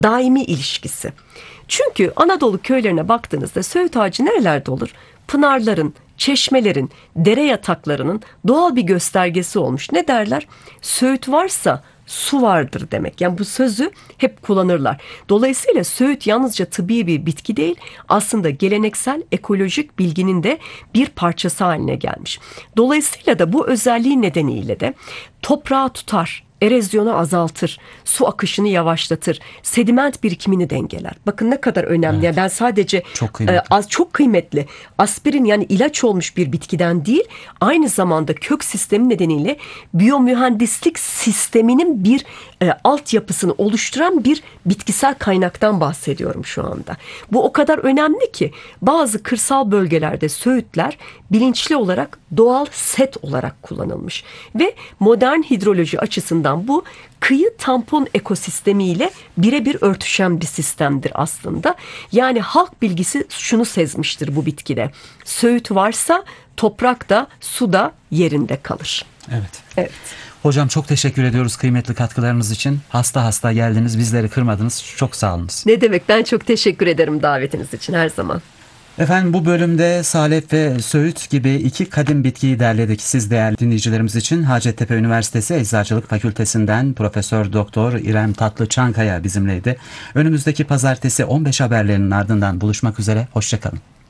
daimi ilişkisi. Çünkü Anadolu köylerine baktığınızda söğüt ağacı nerelerde olur? Pınarların, çeşmelerin, dere yataklarının doğal bir göstergesi olmuş. Ne derler? Söğüt varsa su vardır demek. Yani bu sözü hep kullanırlar. Dolayısıyla söğüt yalnızca tıbbi bir bitki değil, aslında geleneksel ekolojik bilginin de bir parçası haline gelmiş. Dolayısıyla da bu özelliği nedeniyle de toprağı tutar, erozyonu azaltır, su akışını yavaşlatır, sediment birikimini dengeler. Bakın ne kadar önemli. Evet. Yani ben sadece Çok kıymetli. çok kıymetli. Aspirin yani ilaç olmuş bir bitkiden değil, aynı zamanda kök sistemi nedeniyle biyomühendislik sisteminin bir altyapısını oluşturan bir bitkisel kaynaktan bahsediyorum şu anda. Bu o kadar önemli ki bazı kırsal bölgelerde söğütler bilinçli olarak doğal set olarak kullanılmış ve modern hidroloji açısından bu kıyı tampon ekosistemiyle birebir örtüşen bir sistemdir aslında. Yani halk bilgisi şunu sezmiştir bu bitkide. Söğüt varsa toprak da su da yerinde kalır. Evet. Evet. Hocam çok teşekkür ediyoruz kıymetli katkılarınız için. Hasta geldiniz, bizleri kırmadınız. Çok sağ olunuz. Ne demek, ben çok teşekkür ederim davetiniz için her zaman. Efendim bu bölümde salep ve söğüt gibi iki kadim bitkiyi derledik. Siz değerli dinleyicilerimiz için Hacettepe Üniversitesi Eczacılık Fakültesinden Profesör Doktor İrem Tatlıçankaya bizimleydi. Önümüzdeki pazartesi 15 haberlerinin ardından buluşmak üzere. Hoşça kalın.